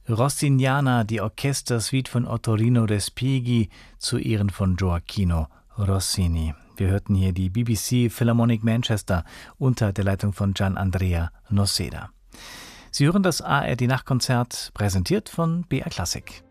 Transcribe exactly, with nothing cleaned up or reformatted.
Rossiniana, die Orchestersuite von Ottorino Respighi zu Ehren von Gioachino Rossini. Wir hörten hier die B B C Philharmonic Manchester unter der Leitung von Gian Andrea Noseda. Sie hören das A R D Nachtkonzert, präsentiert von B R Classic.